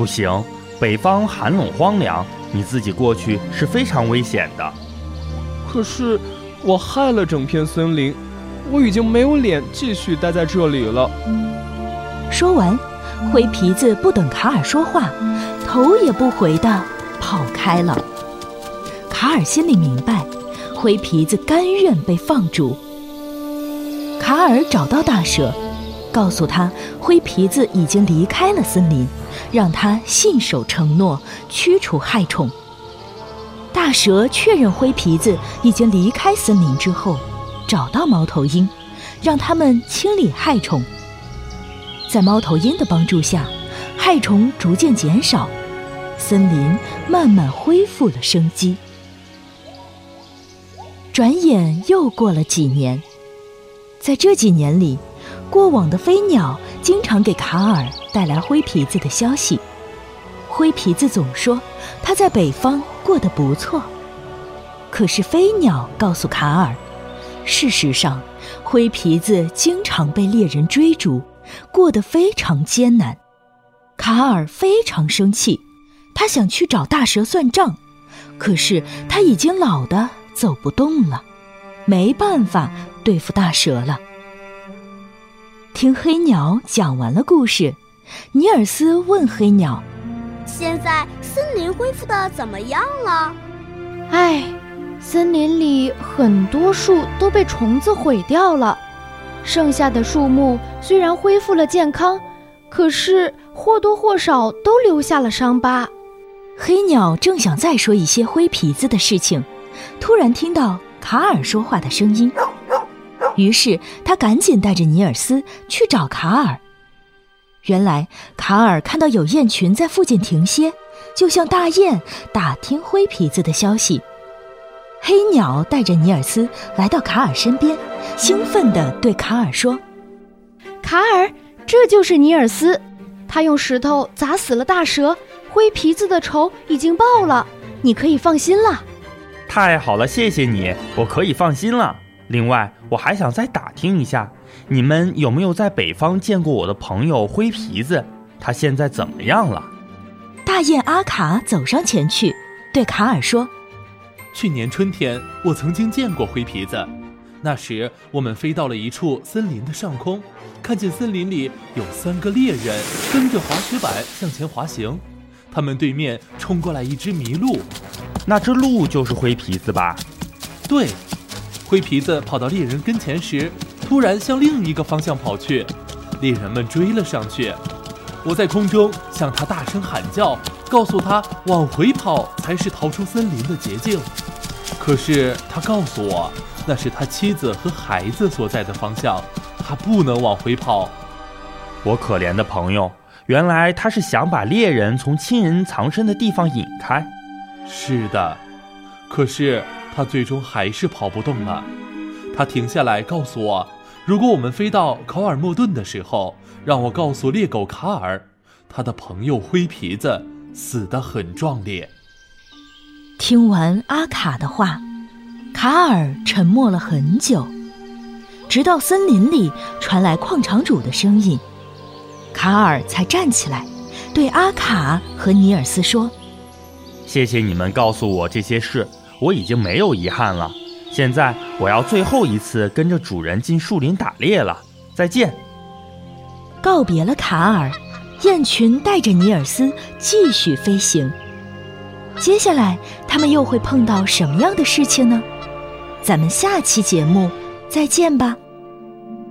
不行，北方寒冷荒凉，你自己过去是非常危险的。 可是我害了整片森林，我已经没有脸继续待在这里了。 说完，灰皮子不等卡尔说话，头也不回地跑开了。卡尔心里明白，灰皮子甘愿被放逐。卡尔找到大蛇，告诉他灰皮子已经离开了森林，让他信守承诺，驱除害虫。大蛇确认灰皮子已经离开森林之后，找到猫头鹰，让他们清理害虫。在猫头鹰的帮助下，害虫逐渐减少，森林慢慢恢复了生机。转眼又过了几年，在这几年里，过往的飞鸟经常给卡尔带来灰皮子的消息。灰皮子总说他在北方过得不错，可是飞鸟告诉卡尔，事实上灰皮子经常被猎人追逐，过得非常艰难。卡尔非常生气，他想去找大蛇算账，可是他已经老得走不动了，没办法对付大蛇了。听黑鸟讲完了故事，尼尔斯问黑鸟， 现在森林恢复的怎么样了？ 森林里很多树都被虫子毁掉了，剩下的树木虽然恢复了健康，可是或多或少都留下了伤疤。 黑鸟正想再说一些灰皮子的事情，突然听到卡尔说话的声音，于是他赶紧带着尼尔斯去找卡尔。原来卡尔看到有雁群在附近停歇，就向大雁打听灰皮子的消息。黑鸟带着尼尔斯来到卡尔身边，兴奋地对卡尔说， 卡尔，这就是尼尔斯，他用石头砸死了大蛇，灰皮子的仇已经报了，你可以放心了。 太好了，谢谢你，我可以放心了。另外，我还想再打听一下，你们有没有在北方见过我的朋友灰皮子？他现在怎么样了？ 大雁阿卡走上前去，对卡尔说， 去年春天，我曾经见过灰皮子。那时我们飞到了一处森林的上空，看见森林里有3个猎人蹬着滑雪板向前滑行，他们对面冲过来一只麋鹿。 那只鹿就是灰皮子吧？ 对，灰皮子跑到猎人跟前时，突然向另一个方向跑去，猎人们追了上去。我在空中向他大声喊叫，告诉他往回跑才是逃出森林的捷径。可是他告诉我，那是他妻子和孩子所在的方向，他不能往回跑。 我可怜的朋友，原来他是想把猎人从亲人藏身的地方引开。 是的，可是他最终还是跑不动了。他停下来告诉我，如果我们飞到考尔莫顿的时候，让我告诉猎狗卡尔，他的朋友灰皮子死得很壮烈。 听完阿卡的话，卡尔沉默了很久，直到森林里传来矿场主的声音，卡尔才站起来，对阿卡和尼尔斯说， 谢谢你们告诉我这些事，我已经没有遗憾了。现在我要最后一次跟着主人进树林打猎了，再见。 告别了卡尔，雁群带着尼尔斯继续飞行。接下来他们又会碰到什么样的事情呢？咱们下期节目再见吧。